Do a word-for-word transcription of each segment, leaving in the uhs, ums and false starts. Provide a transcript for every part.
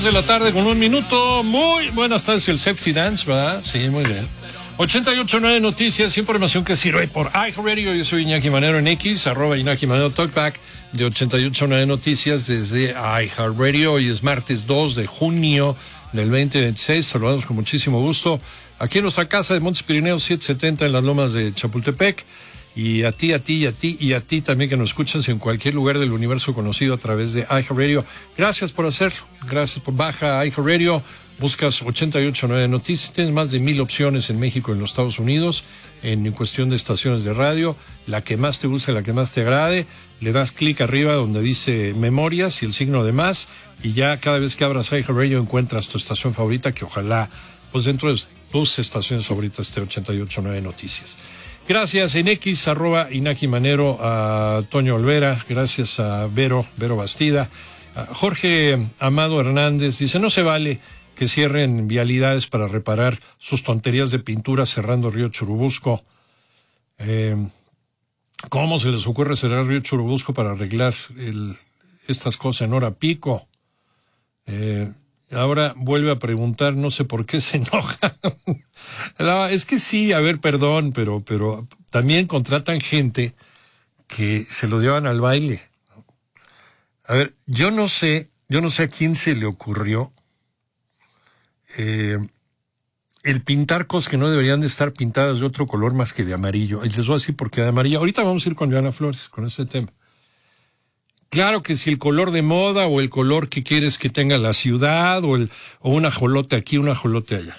De la tarde con un minuto. Muy buenas tardes, el Safety Dance, ¿verdad? Sí, muy bien. ochenta y ocho punto nueve Noticias, información que sirve por iHeartRadio. Yo soy Iñaki Manero en X, arroba Iñaki Manero Talkback de ochenta y ocho punto nueve Noticias desde iHeartRadio. Hoy es martes dos de junio del veinte veintiséis. Saludamos con muchísimo gusto aquí en nuestra casa de Montes Pirineos setecientos setenta en las lomas de Chapultepec. Y a ti, a ti, y a ti, y a ti también que nos escuchas en cualquier lugar del universo conocido a través de iHeartRadio. Gracias por hacerlo. Gracias por baja iHeartRadio. Buscas ochenta y ocho punto nueve Noticias. Tienes más de mil opciones en México y en los Estados Unidos en cuestión de estaciones de radio. La que más te guste, la que más te agrade. Le das clic arriba donde dice Memorias y el signo de más. Y ya cada vez que abras iHeartRadio encuentras tu estación favorita, que ojalá, pues dentro de tus estaciones favoritas esté ochenta y ocho punto nueve Noticias. Gracias en X, arroba Iñaki Manero, a Toño Olvera, gracias a Vero, Vero Bastida, a Jorge Amado Hernández, dice, no se vale que cierren vialidades para reparar sus tonterías de pintura cerrando Río Churubusco. Eh, ¿Cómo se les ocurre cerrar Río Churubusco para arreglar el, estas cosas en hora pico? Eh, Ahora vuelve a preguntar, no sé por qué se enoja. Es que sí, a ver, perdón, pero, pero también contratan gente que se lo llevan al baile. A ver, yo no sé, yo no sé a quién se le ocurrió eh, el pintar cosas que no deberían de estar pintadas de otro color más que de amarillo. Y les voy a decir por qué de amarillo. Ahorita vamos a ir con Joana Flores, con este tema. Claro que si el color de moda o el color que quieres que tenga la ciudad o, el, o un ajolote aquí, un ajolote allá.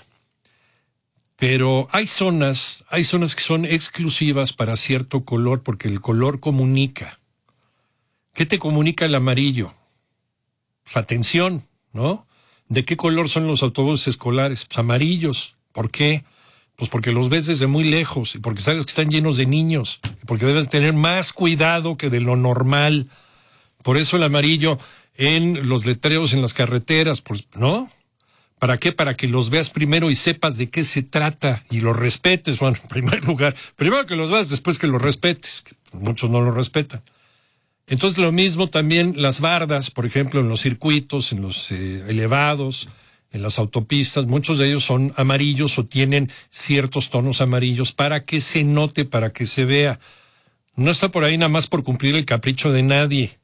Pero hay zonas, hay zonas que son exclusivas para cierto color porque el color comunica. ¿Qué te comunica el amarillo? Pues atención, ¿no? ¿De qué color son los autobuses escolares? Pues amarillos. ¿Por qué? Pues porque los ves desde muy lejos y porque sabes que están llenos de niños y porque debes tener más cuidado que de lo normal. Por eso el amarillo en los letreros en las carreteras, pues, ¿no? ¿Para qué? Para que los veas primero y sepas de qué se trata y los respetes, bueno, en primer lugar. Primero que los veas, después que los respetes. Muchos no los respetan. Entonces lo mismo también las bardas, por ejemplo, en los circuitos, en los eh, elevados, en las autopistas, muchos de ellos son amarillos o tienen ciertos tonos amarillos para que se note, para que se vea. No está por ahí nada más por cumplir el capricho de nadie.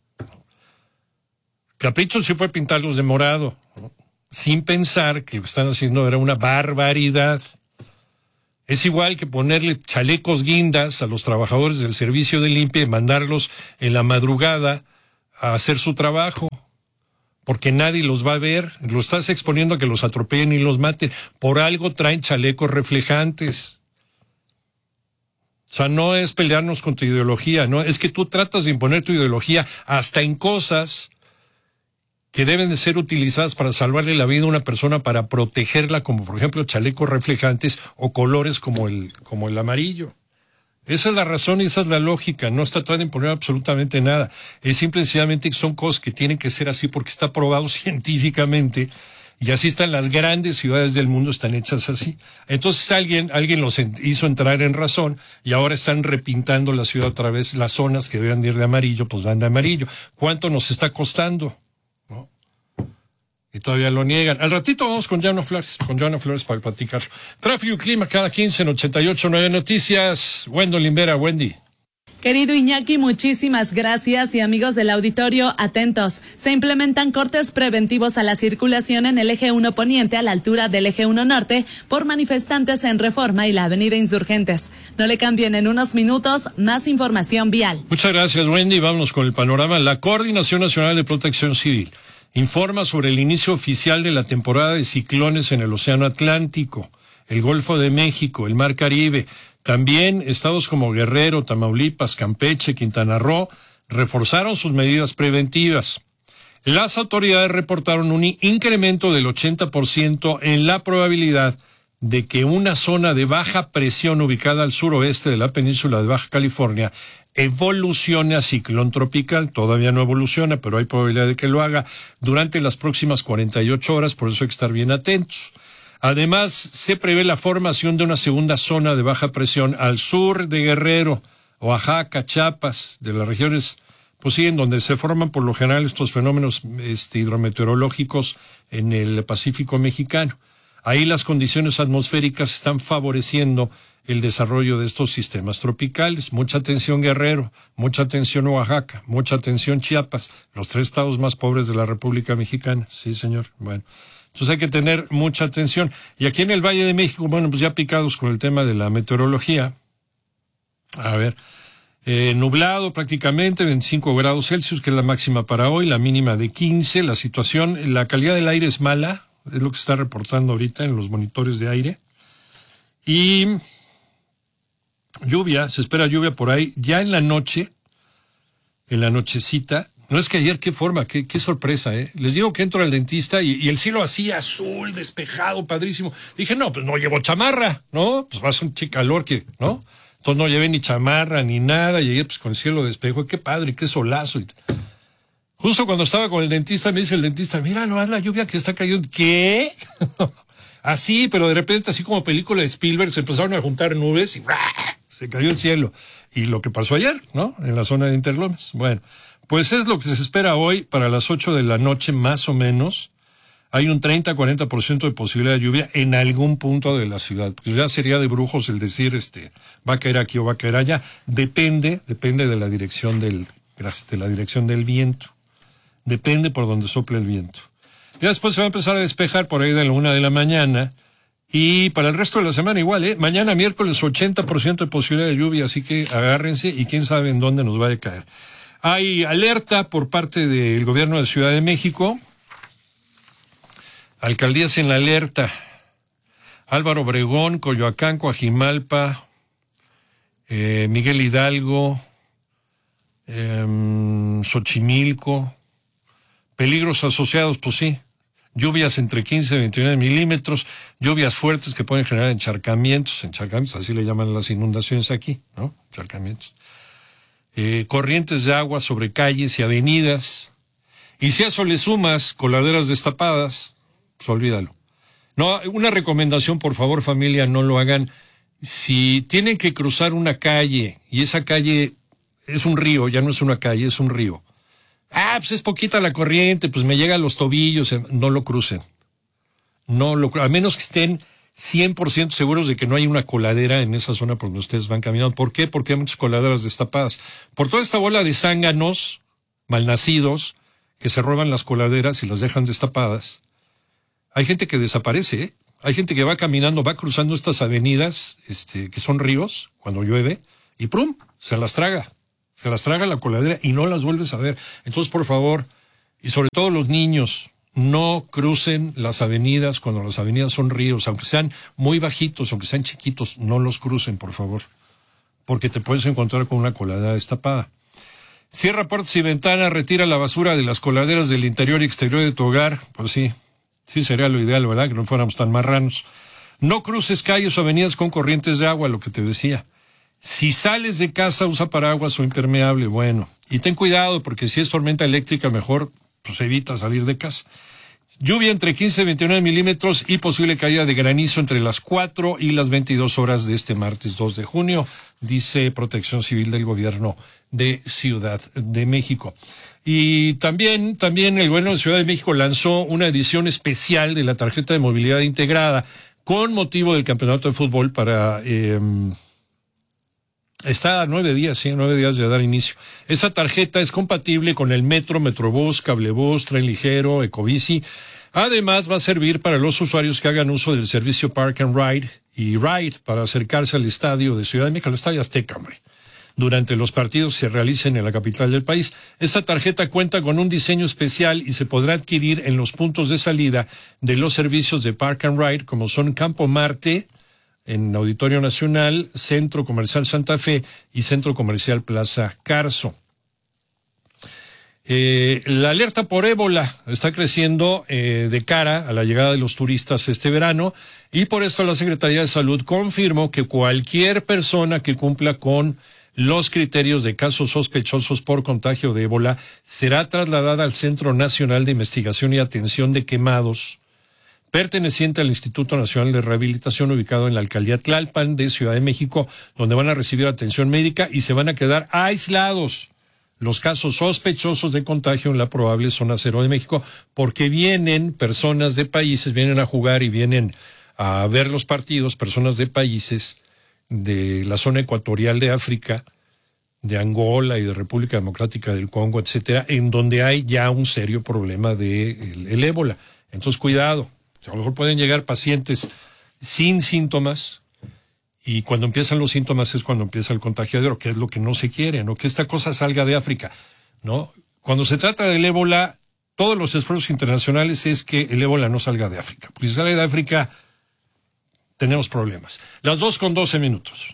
Capricho sí fue pintarlos de morado, ¿no? Sin pensar que lo que están haciendo era una barbaridad. Es igual que ponerle chalecos guindas a los trabajadores del servicio de limpia y mandarlos en la madrugada a hacer su trabajo, porque nadie los va a ver. Lo estás exponiendo a que los atropellen y los maten. Por algo traen chalecos reflejantes. O sea, no es pelearnos con tu ideología, no, es que tú tratas de imponer tu ideología hasta en cosas que deben de ser utilizadas para salvarle la vida a una persona, para protegerla, como por ejemplo chalecos reflejantes o colores como el, como el amarillo. Esa es la razón y esa es la lógica. No está tratando de imponer absolutamente nada. Es simple y sencillamente que son cosas que tienen que ser así porque está probado científicamente y así están las grandes ciudades del mundo, están hechas así. Entonces alguien, alguien los hizo entrar en razón y ahora están repintando la ciudad otra vez. Las zonas que deben de ir de amarillo, pues van de amarillo. ¿Cuánto nos está costando? ¿No? Y todavía lo niegan. Al ratito vamos con Joana Flores, con Joana Flores para platicar. Tráfico y clima cada quince en ochenta y ocho punto nueve Noticias. Wendolyn Vera, Wendy. Querido Iñaki, muchísimas gracias y amigos del auditorio, atentos. Se implementan cortes preventivos a la circulación en el eje uno Poniente a la altura del eje uno Norte por manifestantes en Reforma y la avenida Insurgentes. No le cambien, en unos minutos más información vial. Muchas gracias, Wendy. Vámonos con el panorama. La Coordinación Nacional de Protección Civil informa sobre el inicio oficial de la temporada de ciclones en el Océano Atlántico, el Golfo de México, el Mar Caribe. También estados como Guerrero, Tamaulipas, Campeche, Quintana Roo reforzaron sus medidas preventivas. Las autoridades reportaron un incremento del ochenta por ciento en la probabilidad de que una zona de baja presión ubicada al suroeste de la península de Baja California evolucione a ciclón tropical. Todavía no evoluciona, pero hay probabilidad de que lo haga durante las próximas cuarenta y ocho horas, por eso hay que estar bien atentos. Además, se prevé la formación de una segunda zona de baja presión al sur de Guerrero, Oaxaca, Chiapas, de las regiones pues sí, en donde se forman por lo general estos fenómenos este, hidrometeorológicos en el Pacífico mexicano. Ahí las condiciones atmosféricas están favoreciendo el desarrollo de estos sistemas tropicales. Mucha atención Guerrero, mucha atención Oaxaca, mucha atención Chiapas, los tres estados más pobres de la República Mexicana. Sí, señor. Bueno, entonces hay que tener mucha atención. Y aquí en el Valle de México, bueno, pues ya picados con el tema de la meteorología. A ver, eh, nublado prácticamente, veinticinco grados Celsius, que es la máxima para hoy, la mínima de quince. La situación, la calidad del aire es mala, es lo que se está reportando ahorita en los monitores de aire. Y lluvia, se espera lluvia por ahí, ya en la noche, en la nochecita. No es que ayer, qué forma, qué, qué sorpresa, ¿eh? Les digo que entro al dentista y, y el cielo así azul, despejado, padrísimo. Dije, no, pues no llevo chamarra, ¿no? Pues va a ser un chicalor que, ¿no? Entonces no llevé ni chamarra ni nada, llegué pues con el cielo despejo, qué padre, qué solazo. Justo cuando estaba con el dentista, me dice el dentista, mira nomás la lluvia que está cayendo. ¿Qué? Así, pero de repente, así como película de Spielberg, se empezaron a juntar nubes y ¡bra! Se cayó el cielo. Y lo que pasó ayer, ¿no? En la zona de Interlomas. Bueno, pues es lo que se espera hoy para las ocho de la noche, más o menos. Hay un treinta a cuarenta por ciento de posibilidad de lluvia en algún punto de la ciudad. Pues ya sería de brujos el decir, este, va a caer aquí o va a caer allá. Depende, depende de la dirección del, de la dirección del viento. Depende por donde sople el viento. Ya después se va a empezar a despejar por ahí de la una de la mañana. Y para el resto de la semana igual, ¿eh? Mañana miércoles ochenta por ciento de posibilidad de lluvia, así que agárrense y quién sabe en dónde nos vaya a caer. Hay alerta por parte del gobierno de Ciudad de México. Alcaldías en la alerta. Álvaro Obregón, Coyoacán, Coajimalpa, eh, Miguel Hidalgo, eh, Xochimilco. Peligros asociados, pues sí. Lluvias entre quince y veintinueve milímetros, lluvias fuertes que pueden generar encharcamientos, encharcamientos, así le llaman las inundaciones aquí, ¿no? Encharcamientos. Eh, corrientes de agua sobre calles y avenidas. Y si a eso le sumas coladeras destapadas, pues olvídalo. No, una recomendación, por favor, familia, no lo hagan. Si tienen que cruzar una calle y esa calle es un río, ya no es una calle, es un río. Ah, pues es poquita la corriente, pues me llega a los tobillos, no lo crucen. No lo a menos que estén cien por ciento seguros de que no hay una coladera en esa zona por donde ustedes van caminando. ¿Por qué? Porque hay muchas coladeras destapadas. Por toda esta bola de zánganos malnacidos que se roban las coladeras y las dejan destapadas. Hay gente que desaparece, ¿eh? Hay gente que va caminando, va cruzando estas avenidas, este, que son ríos, cuando llueve, y ¡prum!, se las traga. Se las traga la coladera y no las vuelves a ver. Entonces, por favor, y sobre todo los niños, no crucen las avenidas cuando las avenidas son ríos, aunque sean muy bajitos, aunque sean chiquitos, no los crucen, por favor, porque te puedes encontrar con una coladera destapada. Cierra puertas y ventanas, retira la basura de las coladeras del interior y exterior de tu hogar. Pues sí, sí sería lo ideal, ¿verdad? Que no fuéramos tan marranos. No cruces calles o avenidas con corrientes de agua, lo que te decía. Si sales de casa, usa paraguas o impermeable, bueno. Y ten cuidado, porque si es tormenta eléctrica, mejor pues evita salir de casa. Lluvia entre quince y veintinueve milímetros y posible caída de granizo entre las cuatro y las veintidós horas de este martes dos de junio, dice Protección Civil del Gobierno de Ciudad de México. Y también, también el gobierno de Ciudad de México lanzó una edición especial de la tarjeta de movilidad integrada con motivo del campeonato de fútbol para... Eh, Está a nueve días, sí, nueve días de dar inicio. Esa tarjeta es compatible con el metro, metrobús, cablebús, tren ligero, ecobici. Además, va a servir para los usuarios que hagan uso del servicio Park and Ride y Ride para acercarse al estadio de Ciudad de México, al Estadio Azteca, hombre, durante los partidos que se realicen en la capital del país. Esta tarjeta cuenta con un diseño especial y se podrá adquirir en los puntos de salida de los servicios de Park and Ride, como son Campo Marte, en Auditorio Nacional, Centro Comercial Santa Fe y Centro Comercial Plaza Carso. Eh, la alerta por ébola está creciendo eh, de cara a la llegada de los turistas este verano y por eso la Secretaría de Salud confirmó que cualquier persona que cumpla con los criterios de casos sospechosos por contagio de ébola será trasladada al Centro Nacional de Investigación y Atención de Quemados, perteneciente al Instituto Nacional de Rehabilitación, ubicado en la Alcaldía Tlalpan de Ciudad de México, donde van a recibir atención médica y se van a quedar aislados, los casos sospechosos de contagio en la probable zona cero de México, porque vienen personas de países, vienen a jugar y vienen a ver los partidos, personas de países de la zona ecuatorial de África, de Angola y de República Democrática del Congo, etcétera, en donde hay ya un serio problema de el, el ébola. Entonces, cuidado, a lo mejor pueden llegar pacientes sin síntomas, y cuando empiezan los síntomas es cuando empieza el contagiadero, que es lo que no se quiere, ¿no? Que esta cosa salga de África, ¿no? Cuando se trata del ébola, todos los esfuerzos internacionales es que el ébola no salga de África. Porque si sale de África, tenemos problemas. Las dos con doce minutos.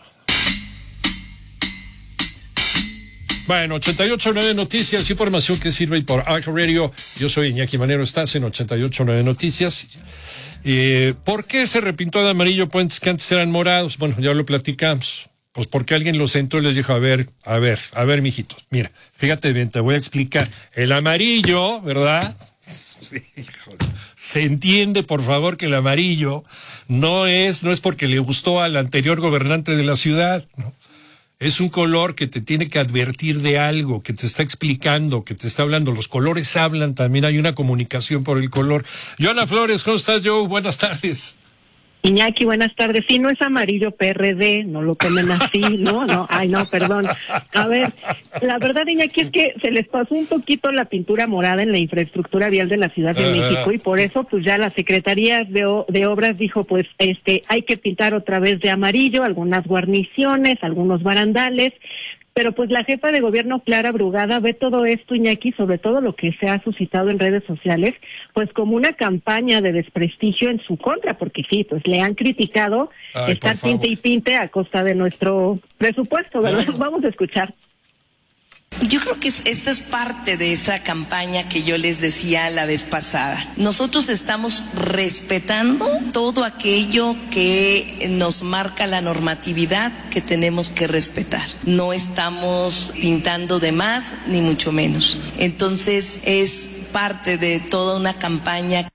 Bueno, ochenta y ocho punto nueve Noticias, información que sirve por iHeartRadio. Yo soy Iñaki Manero, estás en ochenta y ocho punto nueve Noticias. Eh, ¿Por qué se repintó de amarillo puentes que antes eran morados? Bueno, ya lo platicamos. Pues porque alguien los sentó y les dijo, a ver, a ver, a ver, mijitos, mira, fíjate bien, te voy a explicar. El amarillo, ¿verdad? Híjole. Se entiende, por favor, que el amarillo no es, no es porque le gustó al anterior gobernante de la ciudad, ¿no? Es un color que te tiene que advertir de algo, que te está explicando, que te está hablando. Los colores hablan, también hay una comunicación por el color. Joana Flores, ¿cómo estás, Joe? Buenas tardes. Iñaki, buenas tardes. Sí, no es amarillo P R D, no lo tomen así, ¿no? No, ay, no, perdón. A ver, la verdad, Iñaki, es que se les pasó un poquito la pintura morada en la infraestructura vial de la Ciudad de uh-huh. México, y por eso, pues ya la Secretaría de, o- de Obras dijo, pues, este, hay que pintar otra vez de amarillo, algunas guarniciones, algunos barandales. Pero pues la jefa de gobierno, Clara Brugada, ve todo esto, Iñaki, sobre todo lo que se ha suscitado en redes sociales, pues como una campaña de desprestigio en su contra, porque sí, pues le han criticado Ay, estar pinte y pinte a costa de nuestro presupuesto, ¿verdad? Claro. Vamos a escuchar. Yo creo que esto es parte de esa campaña que yo les decía la vez pasada. Nosotros estamos respetando todo aquello que nos marca la normatividad que tenemos que respetar. No estamos pintando de más, ni mucho menos. Entonces es parte de toda una campaña.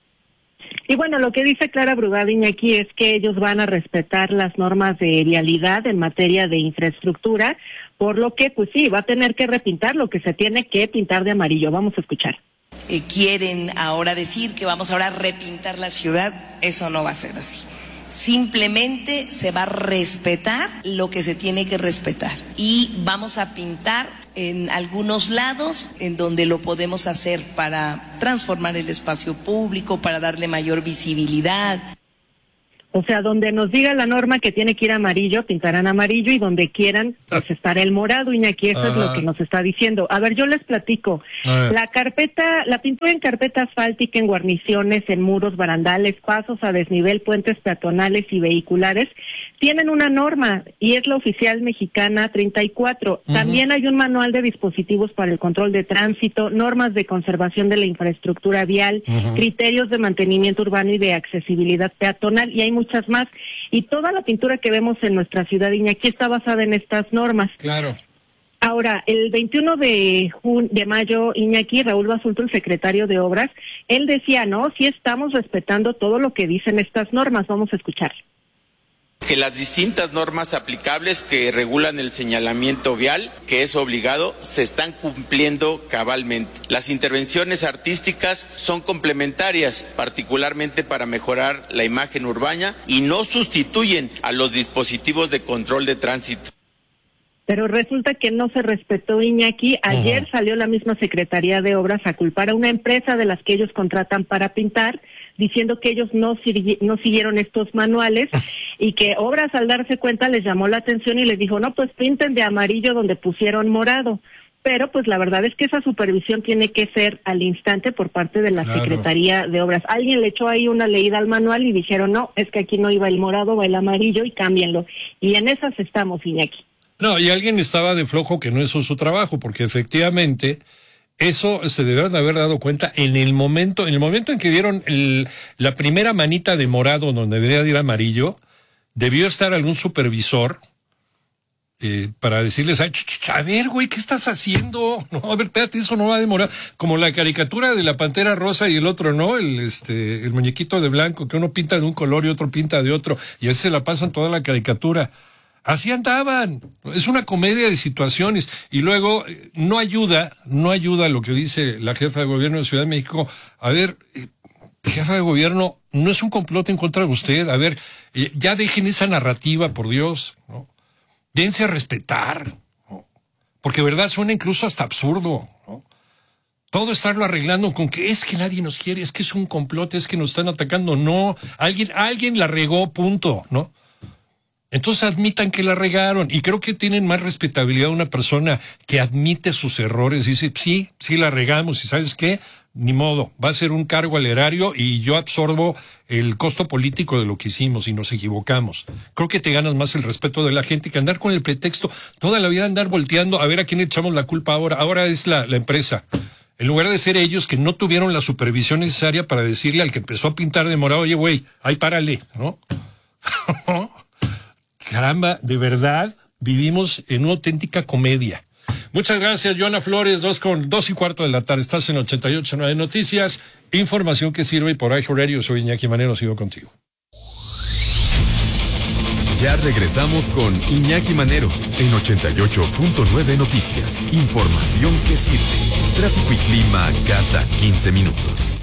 Y bueno, lo que dice Clara Brugada, Iñaki, es que ellos van a respetar las normas de vialidad en materia de infraestructura, por lo que, pues sí, va a tener que repintar lo que se tiene que pintar de amarillo. Vamos a escuchar. Eh, quieren ahora decir que vamos ahora a repintar la ciudad. Eso no va a ser así. Simplemente se va a respetar lo que se tiene que respetar. Y vamos a pintar en algunos lados en donde lo podemos hacer para transformar el espacio público, para darle mayor visibilidad. O sea, donde nos diga la norma que tiene que ir amarillo, pintarán amarillo, y donde quieran, pues estará el morado, Iñaki, eso uh-huh. es lo que nos está diciendo. A ver, yo les platico. Uh-huh. La carpeta, la pintura en carpeta asfáltica, en guarniciones, en muros, barandales, pasos a desnivel, puentes peatonales y vehiculares, tienen una norma, y es la oficial mexicana treinta y cuatro. Uh-huh. También hay un manual de dispositivos para el control de tránsito, normas de conservación de la infraestructura vial, uh-huh. criterios de mantenimiento urbano y de accesibilidad peatonal, y hay muchas más. Y toda la pintura que vemos en nuestra ciudad, Iñaki, está basada en estas normas. Claro. Ahora, el veintiuno de, jun- de mayo, Iñaki, Raúl Basulto, el secretario de Obras, él decía, no, sí estamos respetando todo lo que dicen estas normas. Vamos a escuchar. Que las distintas normas aplicables que regulan el señalamiento vial, que es obligado, se están cumpliendo cabalmente. Las intervenciones artísticas son complementarias, particularmente para mejorar la imagen urbana, y no sustituyen a los dispositivos de control de tránsito. Pero resulta que no se respetó, Iñaki. Ayer uh-huh. salió la misma Secretaría de Obras a culpar a una empresa de las que ellos contratan para pintar, diciendo que ellos no, sirvi- no siguieron estos manuales, y que Obras, al darse cuenta, les llamó la atención y les dijo, no, pues pinten de amarillo donde pusieron morado. Pero pues la verdad es que esa supervisión tiene que ser al instante por parte de la claro. Secretaría de Obras. Alguien le echó ahí una leída al manual y dijeron, no, es que aquí no iba el morado, va el amarillo, y cámbienlo. Y en esas estamos, Iñaki. No, y alguien estaba de flojo que no hizo su trabajo, porque efectivamente eso se debieron de haber dado cuenta en el momento, en el momento en que dieron el, la primera manita de morado donde debería de ir amarillo, debió estar algún supervisor eh, para decirles, Ay, ch, ch, a ver, güey, ¿qué estás haciendo? No, a ver, espérate, eso no va a demorar. Como la caricatura de la Pantera Rosa y el otro, ¿no? El este el muñequito de blanco, que uno pinta de un color y otro pinta de otro, y así se la pasan toda la caricatura. Así andaban. Es una comedia de situaciones. Y luego no ayuda, no ayuda lo que dice la jefa de gobierno de Ciudad de México. A ver, jefa de gobierno, no es un complot en contra de usted. A ver, ya dejen esa narrativa, por Dios, ¿no? Dense a respetar, ¿no? Porque verdad suena incluso hasta absurdo, ¿no? Todo estarlo arreglando con que es que nadie nos quiere, es que es un complot, es que nos están atacando. No, alguien, alguien la regó, punto, ¿no? Entonces admitan que la regaron, y creo que tienen más respetabilidad una persona que admite sus errores y dice, sí, sí la regamos, y ¿sabes qué? Ni modo, va a ser un cargo al erario y yo absorbo el costo político de lo que hicimos y nos equivocamos. Creo que te ganas más el respeto de la gente que andar con el pretexto, toda la vida andar volteando a ver a quién echamos la culpa ahora. Ahora es la, la empresa. En lugar de ser ellos que no tuvieron la supervisión necesaria para decirle al que empezó a pintar de morado, oye, güey, ahí párale, ¿no? Caramba, de verdad, vivimos en una auténtica comedia. Muchas gracias, Joana Flores, dos con dos y cuarto de la tarde. Estás en ochenta y ocho punto nueve Noticias, información que sirve por iHeartRadio. Soy Iñaki Manero, sigo contigo. Ya regresamos con Iñaki Manero en ochenta y ocho punto nueve Noticias, información que sirve. Tráfico y clima cada quince minutos.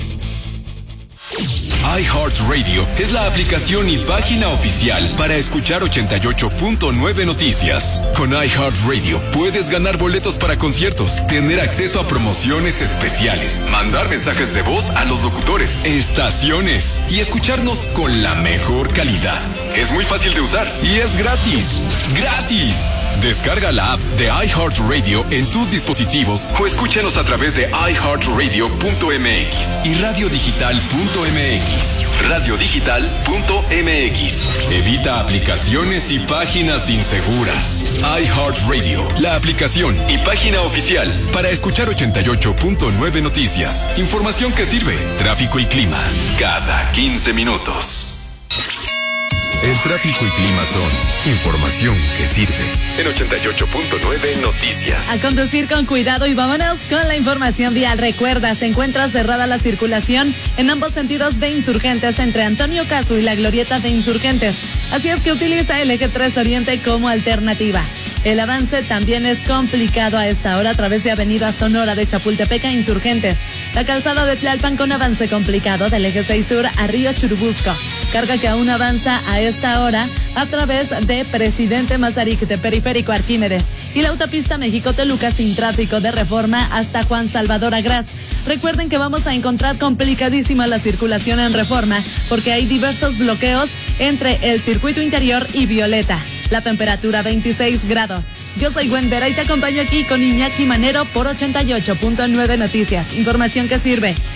iHeartRadio es la aplicación y página oficial para escuchar ochenta y ocho punto nueve Noticias. Con iHeartRadio puedes ganar boletos para conciertos, tener acceso a promociones especiales, mandar mensajes de voz a los locutores, estaciones y escucharnos con la mejor calidad. Es muy fácil de usar y es gratis. ¡Gratis! Descarga la app de iHeartRadio en tus dispositivos o escúchanos a través de i heart radio punto m x y radio digital punto m x. radio digital punto m x. Evita aplicaciones y páginas inseguras. iHeartRadio, la aplicación y página oficial para escuchar ochenta y ocho punto nueve Noticias. Información que sirve. Tráfico y clima cada quince minutos. El tráfico y clima son información que sirve. En ochenta y ocho punto nueve Noticias. A conducir con cuidado y vámonos con la información vial. Recuerda, se encuentra cerrada la circulación en ambos sentidos de Insurgentes entre Antonio Caso y la Glorieta de Insurgentes. Así es que utiliza el eje tres Oriente como alternativa. El avance también es complicado a esta hora a través de Avenida Sonora de Chapultepec a Insurgentes. La calzada de Tlalpan con avance complicado del eje seis Sur a Río Churubusco. Carga que aún avanza a esta hora a través de Presidente Mazarik de Periférico Arquímedes y la autopista México-Toluca sin tráfico de Reforma hasta Juan Salvador Agraz. Recuerden que vamos a encontrar complicadísima la circulación en Reforma porque hay diversos bloqueos entre el circuito interior y Violeta. La temperatura veintiséis grados. Yo soy Gwen Vera y te acompaño aquí con Iñaki Manero por ochenta y ocho punto nueve Noticias. Información que sirve.